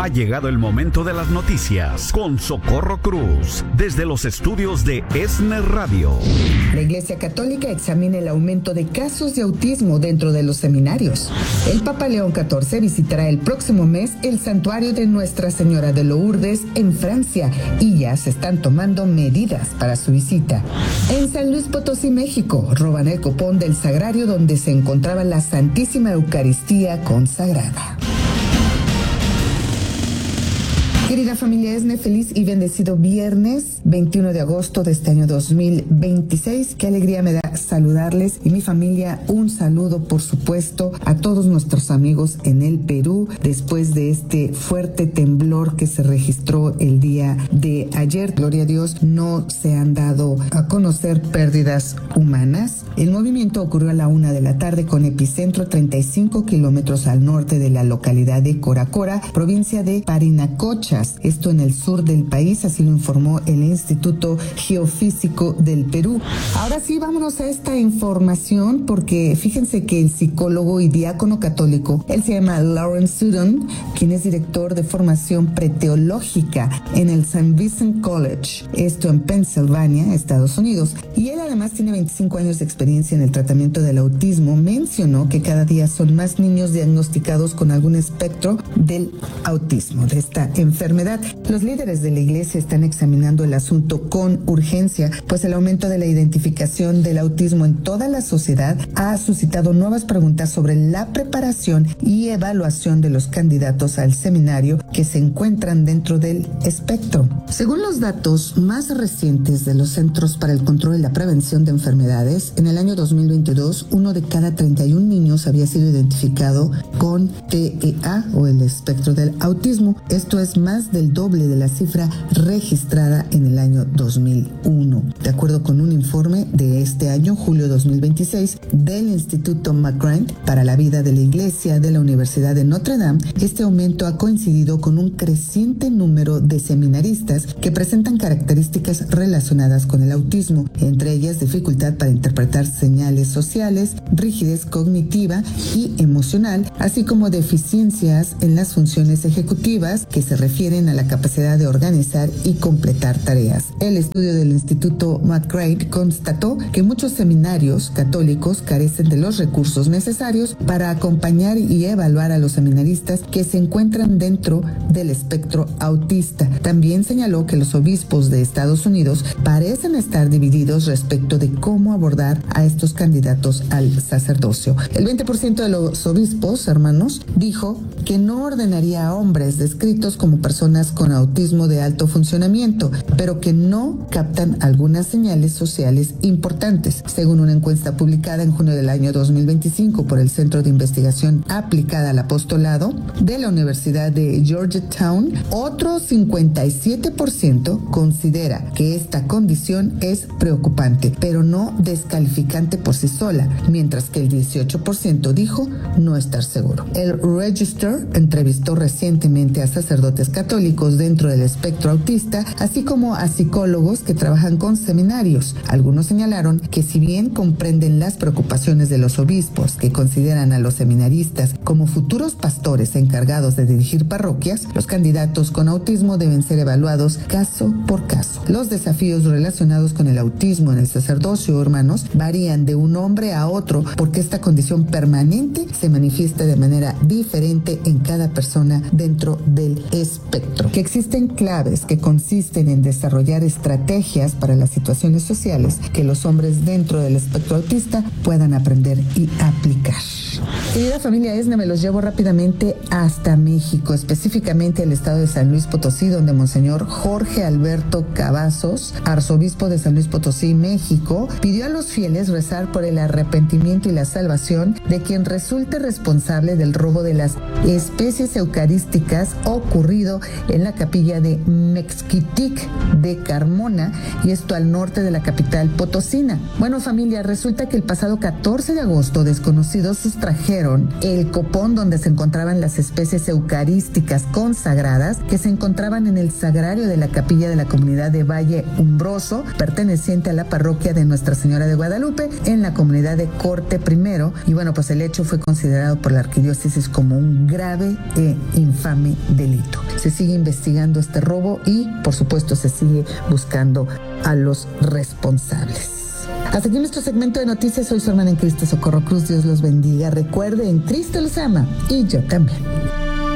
Ha llegado el momento de las noticias con Socorro Cruz, desde los estudios de ESNE Radio. La Iglesia Católica examina el aumento de casos de autismo dentro de los seminarios. El Papa León XIV visitará el próximo mes el santuario de Nuestra Señora de Lourdes en Francia y ya se están tomando medidas para su visita. En San Luis Potosí, México, roban el copón del sagrario donde se encontraba la Santísima Eucaristía consagrada. Querida familia ESNE, feliz y bendecido viernes 21 de agosto de este año 2026. Qué alegría me da saludarles y mi familia. Un saludo, por supuesto, a todos nuestros amigos en el Perú después de este fuerte temblor que se registró el día de ayer. Gloria a Dios, no se han dado a conocer pérdidas humanas. El movimiento ocurrió a la 1 de la tarde con epicentro 35 kilómetros al norte de la localidad de Coracora, provincia de Parinacocha. Esto en el sur del país, así lo informó el Instituto Geofísico del Perú. Ahora sí, vámonos a esta información porque fíjense que el psicólogo y diácono católico, él se llama Lawrence Sutton, quien es director de formación preteológica en el St. Vincent College, esto en Pensilvania, Estados Unidos, y él además tiene 25 años de experiencia en el tratamiento del autismo. Mencionó que cada día son más niños diagnosticados con algún espectro del autismo, de esta enfermedad. Los líderes de la iglesia están examinando el asunto con urgencia, pues el aumento de la identificación del autismo en toda la sociedad ha suscitado nuevas preguntas sobre la preparación y evaluación de los candidatos al seminario que se encuentran dentro del espectro. Según los datos más recientes de los Centros para el Control y la Prevención de Enfermedades, en el año 2022, 1 de cada 31 niños había sido identificado con TEA o el espectro del autismo. Esto es más del doble de la cifra registrada en el año 2001. De acuerdo con un informe de este año, julio 2026, del Instituto McGrath para la Vida de la Iglesia de la Universidad de Notre Dame, este aumento ha coincidido con un creciente número de seminaristas que presentan características relacionadas con el autismo, entre ellas dificultad para interpretar señales sociales, rigidez cognitiva y emocional, así como deficiencias en las funciones ejecutivas que se refieren a la capacidad de organizar y completar tareas. El estudio del Instituto McGrath constató que muchos seminarios católicos carecen de los recursos necesarios para acompañar y evaluar a los seminaristas que se encuentran dentro del espectro autista. También señaló que los obispos de Estados Unidos parecen estar divididos respecto de cómo abordar a estos candidatos al sacerdocio. El 20% de los obispos, hermanos, dijo que no ordenaría a hombres descritos como personas con autismo de alto funcionamiento, pero que no captan algunas señales sociales importantes. Según una encuesta publicada en junio del año 2025 por el Centro de Investigación Aplicada al Apostolado de la Universidad de Georgetown, otro 57% considera que esta condición es preocupante, pero no descalificante por sí sola, mientras que el 18% dijo no estar seguro. El Register entrevistó recientemente a sacerdotes católicos dentro del espectro autista, así como a psicólogos que trabajan con seminarios. Algunos señalaron que si bien comprenden las preocupaciones de los obispos que consideran a los seminaristas como futuros pastores encargados de dirigir parroquias, los candidatos con autismo deben ser evaluados caso por caso. Los desafíos relacionados con el autismo en el sacerdocio, hermanos, varían de un hombre a otro porque esta condición permanente se manifiesta de manera diferente en cada persona dentro del espectro. Que existen claves que consisten en desarrollar estrategias para las situaciones sociales que los hombres dentro del espectro autista puedan aprender y aplicar. Querida familia ESNE, me los llevo rápidamente hasta México, específicamente el estado de San Luis Potosí, donde Monseñor Jorge Alberto Cavazos, arzobispo de San Luis Potosí, México, pidió a los fieles rezar por el arrepentimiento y la salvación de quien resulte responsable del robo de las especies eucarísticas ocurrido en la capilla de Mexquitic de Carmona, y esto al norte de la capital potosina. Bueno, familia, resulta que el pasado 14 de agosto desconocidos sustrajeron el copón donde se encontraban las especies eucarísticas consagradas que se encontraban en el sagrario de la capilla de la comunidad de Valle Umbroso, perteneciente a la parroquia de Nuestra Señora de Guadalupe, en la comunidad de Corte Primero. Y bueno, pues el hecho fue considerado por la arquidiócesis como un grave e infame delito. Se sigue investigando este robo y, por supuesto, se sigue buscando a los responsables. Hasta aquí nuestro segmento de noticias. Soy su hermana en Cristo, Socorro Cruz. Dios los bendiga. Recuerden, Cristo los ama y yo también.